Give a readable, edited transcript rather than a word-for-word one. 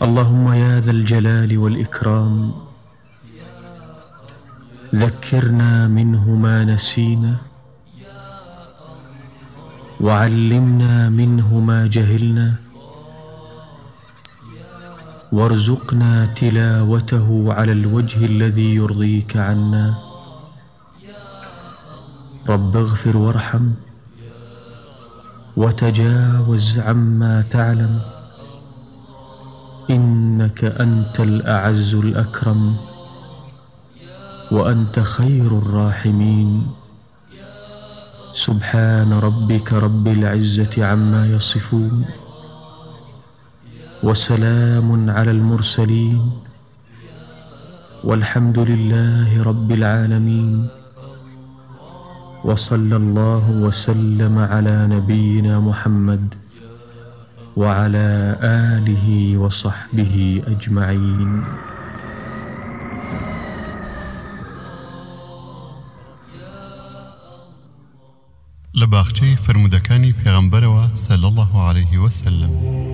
اللهم يا ذا الجلال والإكرام ذكرنا منه ما نسينا وعلمنا منه ما جهلنا وارزقنا تلاوته على الوجه الذي يرضيك عنا. رب اغفر وارحم وتجاوز عما تعلم، إنك أنت الأعز الأكرم وأنت خير الراحمين. سبحان ربك رب العزة عما يصفون، وسلام على المرسلين، والحمد لله رب العالمين. وصلى الله وسلم على نبينا محمد وعلى آله وصحبه أجمعين. لباخچەی فرمودەکانی پێغەمبەرەوە صلی الله عليه وسلم.